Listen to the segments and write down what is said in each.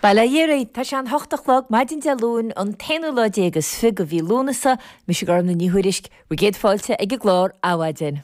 Balayeri tá sean hochtachlog maidin de lún an tenulóide agus fig a bhí lúnasa mis gar na níhuiirisk rigéad fáilte ag glár áhaidin.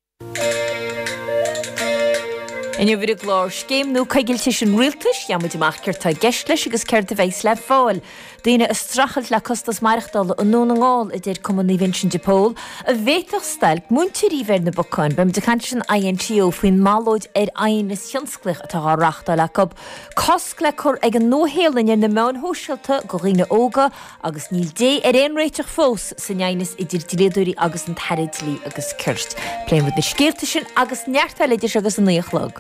Inne bhí glár scéim nó caigilte sin rialtas jamuid amachceir tá geist leis agus ceir a bheith le fáil. Daine is strachelt le costas marachtal an nó ngáil I déir Cumann Vincent de Paul a bhéitach stail múntirí ver na bocáin beim de cansin INTO faoin málóid aon is thionsclach atá rachtal le cub. Coscla chur ag an nóhéalainn ar na meán hóisialta go riine óga agus níl dé éon réiteach fós san ainis idir tiléadúí agus an taridlí agus cuirt. Pléim na scéalta sin agus neartalidir agus an nuochlog.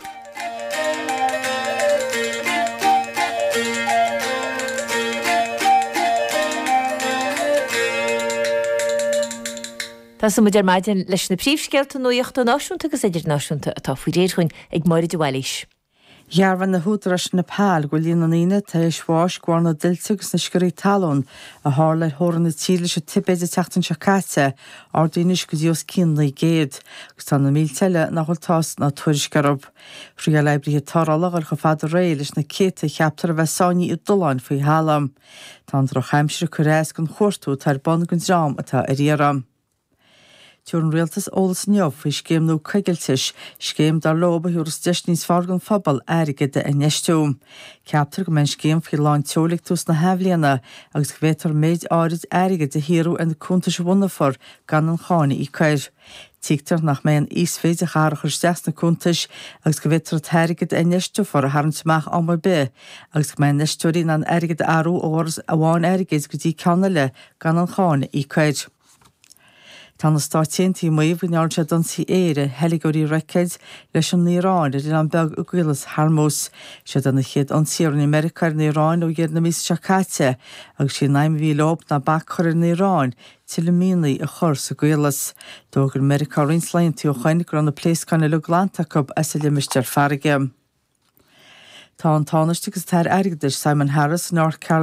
Tás mu maidin leis na príomhscealta nuochta náisiúnta agus idir náisiúnta atá faoi réirchuin ag Máire de Wallis. Jarvan na húdras na pál go líon aíine tá sháis ghána diltegus na scurí talún a hála hóran na tíle se tibéide teachtain se caite ar daois go díos cínlaí géad gus tá na mílteile nachholtás na tuairiscarb. Rí a leibrithe tarlagar go fad ré leis na céta cheaptar a bheith sáinní I doláin faoi hálam. Tá an heimsir choréis gon chóirtú tar bon gon rám atá a riaram. Tún rialtas ólas neamh faoi scéim nó caigiltis, scéim dar loba thuras deisníos fargan fphobal airigide a neistúm. Ceaptar go men scéim faoi láin teolaigh tús na heamhlíana agus go bhhétar méid árid airigide híú an cúntas bhunafor gan an chána I cair. Tíigtar nach mé an ísféid a charachar steas na cúntas agus go bhhétar airigide a neistú for a haintach am be agus go mé neistúirí an airigide arú óras a bháin airigid go dtí ceanna le gan an chána I cair. Tá na stáitiintí maomh neart se don si éire heligóí reicid leis an Níráin ar an beg ugilas Harmós se an na chéad an siar in America ar Níráin ó dhéad na mís seacáte agus sí 9,000 lob na bachchar ar Níráin til mínaí a chur sa guilas. Dógur America rinsleintí ó chainnig gur an na pléiscanna le glántacob as a limistear farige. Tá an tánaiste agus tar airgidis Simon Harris North Carolina